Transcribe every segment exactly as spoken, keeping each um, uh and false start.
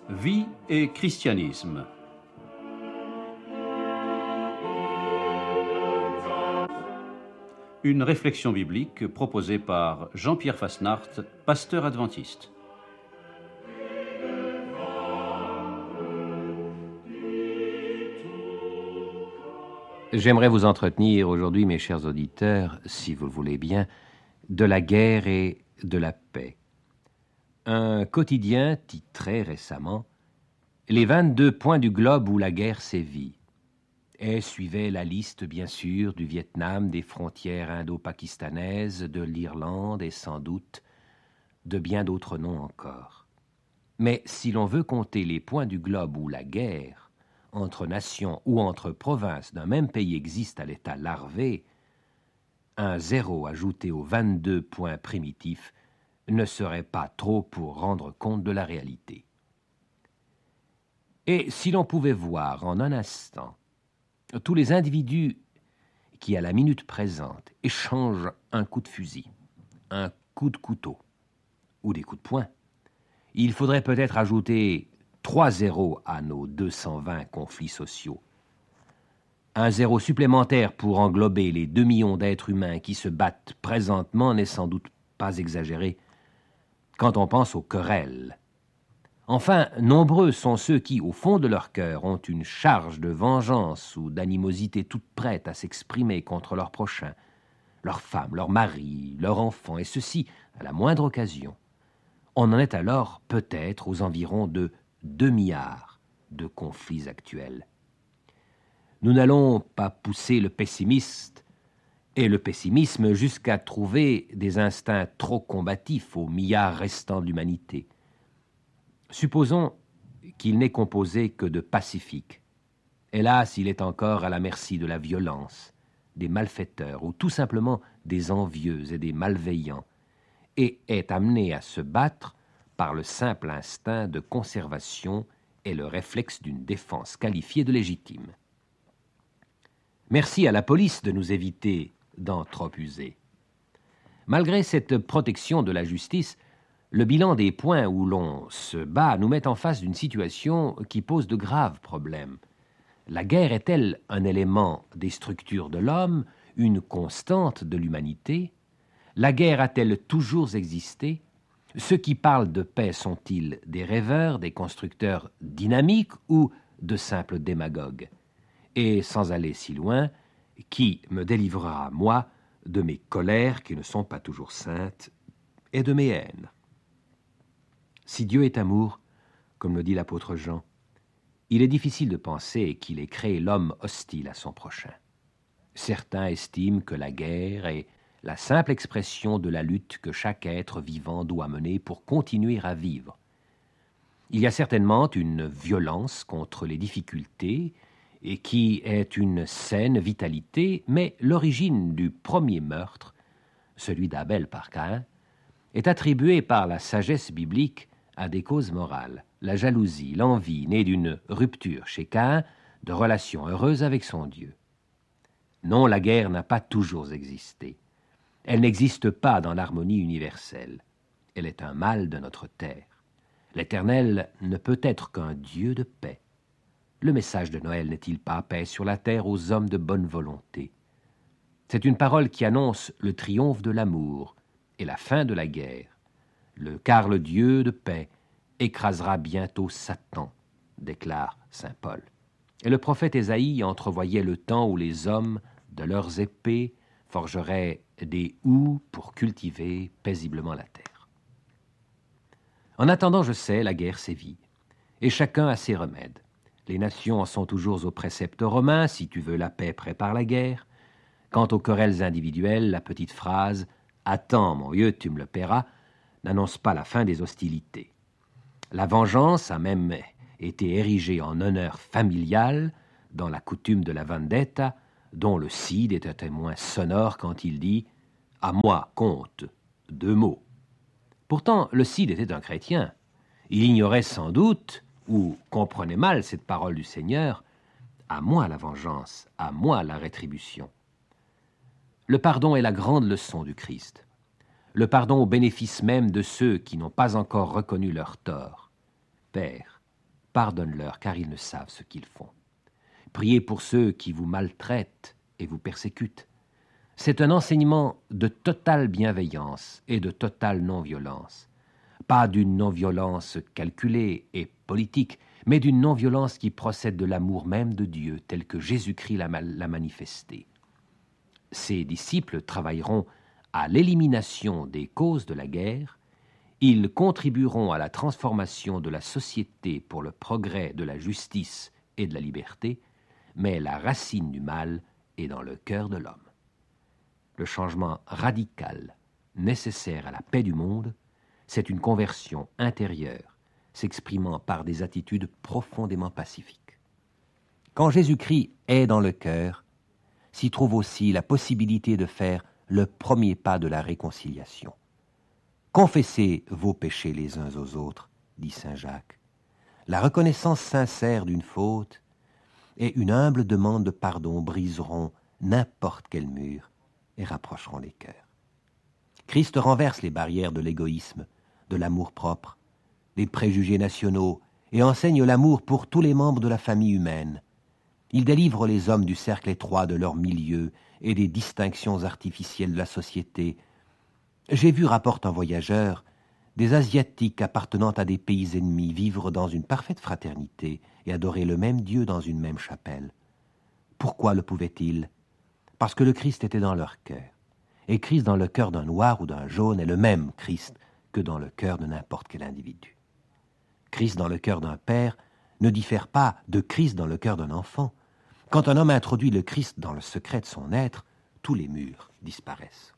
Vie et christianisme. Une réflexion biblique proposée par Jean-Pierre Fasnart, pasteur adventiste. J'aimerais vous entretenir aujourd'hui, mes chers auditeurs, si vous le voulez bien, de la guerre et de la paix. Un quotidien titrait récemment « Les vingt-deux points du globe où la guerre sévit » et suivait la liste, bien sûr, du Vietnam, des frontières indo-pakistanaises, de l'Irlande et sans doute de bien d'autres noms encore. Mais si l'on veut compter les points du globe où la guerre, entre nations ou entre provinces d'un même pays existe à l'état larvé, un zéro ajouté aux vingt-deux points primitifs ne serait pas trop pour rendre compte de la réalité. Et si l'on pouvait voir en un instant tous les individus qui, à la minute présente, échangent un coup de fusil, un coup de couteau ou des coups de poing, il faudrait peut-être ajouter trois zéros à nos deux cent vingt conflits sociaux. Un zéro supplémentaire pour englober les deux millions d'êtres humains qui se battent présentement n'est sans doute pas exagéré quand on pense aux querelles. Enfin, nombreux sont ceux qui, au fond de leur cœur, ont une charge de vengeance ou d'animosité toute prête à s'exprimer contre leurs prochains, leurs femmes, leurs maris, leurs enfants, et ceci à la moindre occasion. On en est alors peut-être aux environs de deux milliards de conflits actuels. Nous n'allons pas pousser le pessimiste et le pessimisme jusqu'à trouver des instincts trop combatifs aux milliards restants de l'humanité. Supposons qu'il n'est composé que de pacifiques. Hélas, il est encore à la merci de la violence, des malfaiteurs ou tout simplement des envieux et des malveillants, et est amené à se battre par le simple instinct de conservation et le réflexe d'une défense qualifiée de légitime. Merci à la police de nous éviter d'en trop user. Malgré cette protection de la justice, le bilan des points où l'on se bat nous met en face d'une situation qui pose de graves problèmes. La guerre est-elle un élément des structures de l'homme, une constante de l'humanité? La guerre a-t-elle toujours existé? Ceux qui parlent de paix sont-ils des rêveurs, des constructeurs dynamiques ou de simples démagogues? Et sans aller si loin, qui me délivrera, moi, de mes colères qui ne sont pas toujours saintes et de mes haines? Si Dieu est amour, comme le dit l'apôtre Jean, il est difficile de penser qu'il ait créé l'homme hostile à son prochain. Certains estiment que la guerre est la simple expression de la lutte que chaque être vivant doit mener pour continuer à vivre. Il y a certainement une violence contre les difficultés et qui est une saine vitalité, mais l'origine du premier meurtre, celui d'Abel par Caïn, est attribuée par la sagesse biblique à des causes morales, la jalousie, l'envie, née d'une rupture chez Caïn de relations heureuses avec son Dieu. Non, la guerre n'a pas toujours existé. Elle n'existe pas dans l'harmonie universelle. Elle est un mal de notre terre. L'Éternel ne peut être qu'un Dieu de paix. Le message de Noël n'est-il pas paix sur la terre aux hommes de bonne volonté? C'est une parole qui annonce le triomphe de l'amour et la fin de la guerre. Le, car le Dieu de paix écrasera bientôt Satan, déclare saint Paul. Et le prophète Ésaïe entrevoyait le temps où les hommes, de leurs épées, forgeraient des houes pour cultiver paisiblement la terre. En attendant, je sais, la guerre sévit, et chacun a ses remèdes. Les nations en sont toujours aux préceptes romains, si tu veux la paix, prépare la guerre. Quant aux querelles individuelles, la petite phrase « Attends, mon vieux, tu me le paieras » n'annonce pas la fin des hostilités. La vengeance a même été érigée en honneur familial dans la coutume de la vendetta, dont le Cid est un témoin sonore quand il dit « À moi, comte », deux mots. Pourtant, le Cid était un chrétien. Il ignorait sans doute, ou comprenait mal cette parole du Seigneur, « À moi la vengeance, à moi la rétribution ». Le pardon est la grande leçon du Christ. Le pardon au bénéfice même de ceux qui n'ont pas encore reconnu leur tort. Père, pardonne-leur, car ils ne savent ce qu'ils font. Priez pour ceux qui vous maltraitent et vous persécutent. C'est un enseignement de totale bienveillance et de totale non-violence. Pas d'une non-violence calculée et politique, mais d'une non-violence qui procède de l'amour même de Dieu, tel que Jésus-Christ l'a, l'a manifesté. Ses disciples travailleront à l'élimination des causes de la guerre, ils contribueront à la transformation de la société pour le progrès de la justice et de la liberté, mais la racine du mal est dans le cœur de l'homme. Le changement radical, nécessaire à la paix du monde, c'est une conversion intérieure, s'exprimant par des attitudes profondément pacifiques. Quand Jésus-Christ est dans le cœur, s'y trouve aussi la possibilité de faire le premier pas de la réconciliation. Confessez vos péchés les uns aux autres, dit saint Jacques. La reconnaissance sincère d'une faute et une humble demande de pardon briseront n'importe quel mur et rapprocheront les cœurs. Christ renverse les barrières de l'égoïsme, de l'amour-propre, des préjugés nationaux et enseigne l'amour pour tous les membres de la famille humaine. Il délivre les hommes du cercle étroit de leur milieu et des distinctions artificielles de la société. J'ai vu, rapporte un voyageur, des Asiatiques appartenant à des pays ennemis vivre dans une parfaite fraternité et adorer le même Dieu dans une même chapelle. Pourquoi le pouvaient-ils ? Parce que le Christ était dans leur cœur. Et Christ dans le cœur d'un noir ou d'un jaune est le même Christ que dans le cœur de n'importe quel individu. Christ dans le cœur d'un père ne diffère pas de Christ dans le cœur d'un enfant. Quand un homme introduit le Christ dans le secret de son être, tous les murs disparaissent.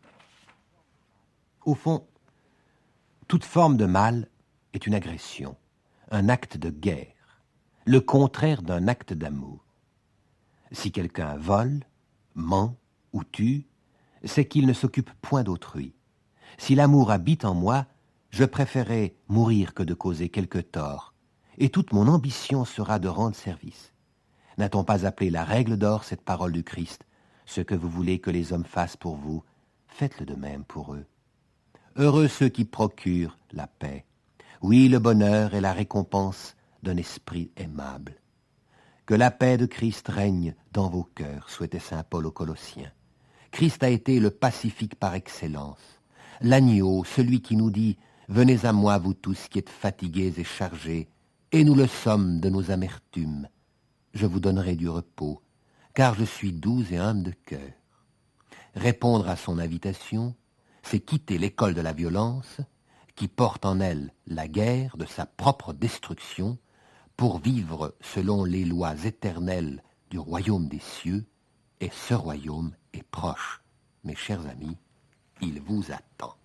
Au fond, toute forme de mal est une agression, un acte de guerre, le contraire d'un acte d'amour. Si quelqu'un vole, ment ou tue, c'est qu'il ne s'occupe point d'autrui. Si l'amour habite en moi, je préférerais mourir que de causer quelque tort, et toute mon ambition sera de rendre service. N'a-t-on pas appelé la règle d'or cette parole du Christ ? Ce que vous voulez que les hommes fassent pour vous, faites-le de même pour eux. Heureux ceux qui procurent la paix. Oui, le bonheur est la récompense d'un esprit aimable. Que la paix de Christ règne dans vos cœurs, souhaitait saint Paul aux Colossiens. Christ a été le pacifique par excellence, l'agneau, celui qui nous dit « Venez à moi, vous tous qui êtes fatigués et chargés, et nous le sommes de nos amertumes. Je vous donnerai du repos, car je suis doux et humble de cœur. » Répondre à son invitation, c'est quitter l'école de la violence, qui porte en elle la guerre de sa propre destruction, pour vivre selon les lois éternelles du royaume des cieux, et ce royaume est proche. Mes chers amis, il vous attend.